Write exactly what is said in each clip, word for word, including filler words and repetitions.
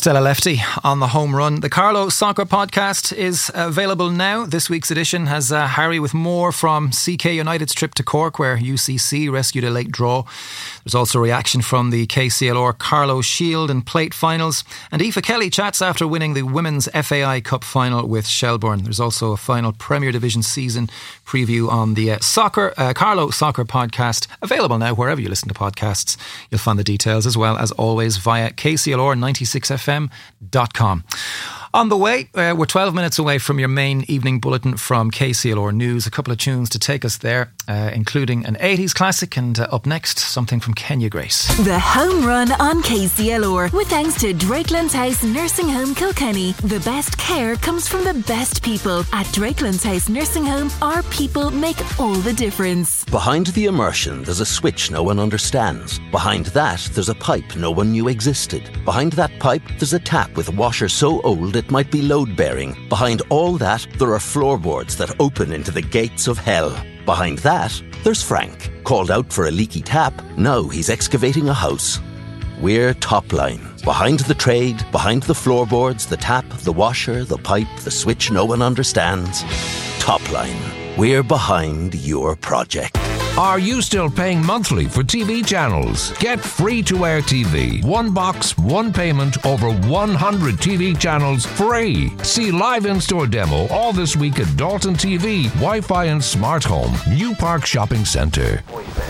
Stella Lefty on the home run. The Carlow Soccer Podcast is available now. This week's edition has uh, Harry with more from C K United's trip to Cork, where U C C rescued a late draw. There's also reaction from the K C L R Carlow Shield and Plate finals. And Aoife Kelly chats after winning the Women's F A I Cup final with Shelbourne. There's also a final Premier Division season preview on the uh, Soccer uh, Carlow Soccer Podcast, available now wherever you listen to podcasts. You'll find the details as well as always via K C L R ninety-six F M dot com. On the way, uh, we're twelve minutes away from your main evening bulletin from K C L R News. A couple of tunes to take us there, uh, including an eighties classic, and uh, up next, something from Kenya Grace. The Home Run on K C L R, with thanks to Drakelands House Nursing Home Kilkenny. The best care comes from the best people. At Drakelands House Nursing Home, our people make all the difference. Behind the immersion, there's a switch no one understands. Behind that, there's a pipe no one knew existed. Behind that pipe, there's a tap with a washer so old it might be load-bearing. Behind all that, there are floorboards that open into the gates of hell. Behind that, there's Frank. Called out for a leaky tap, now he's excavating a house. We're Topline. Behind the trade, behind the floorboards, the tap, the washer, the pipe, the switch no one understands. Topline. We're behind your project. Are you still paying monthly for T V channels? Get free-to-air T V. One box, one payment, over one hundred T V channels free. See live in-store demo all this week at Dalton T V, Wi-Fi and Smart Home, New Park Shopping Centre.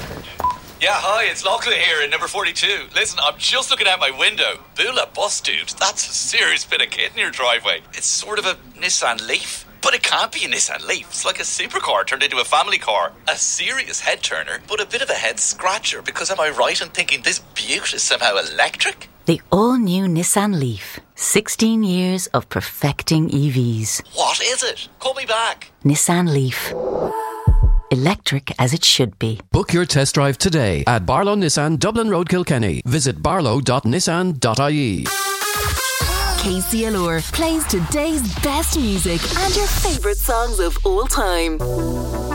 Yeah, hi, it's Lachlan here in number forty-two. Listen, I'm just looking out my window. Bula bus, dude. That's a serious bit of kit in your driveway. It's sort of a Nissan Leaf. But it can't be a Nissan Leaf. It's like a supercar turned into a family car. A serious head turner, but a bit of a head scratcher, because am I right in thinking this beaut is somehow electric? The all-new Nissan Leaf. sixteen years of perfecting E Vs. What is it? Call me back. Nissan Leaf. Electric as it should be. Book your test drive today at Barlow Nissan, Dublin Road, Kilkenny. Visit barlow dot nissan dot I E. K C L R plays today's best music and your favourite songs of all time.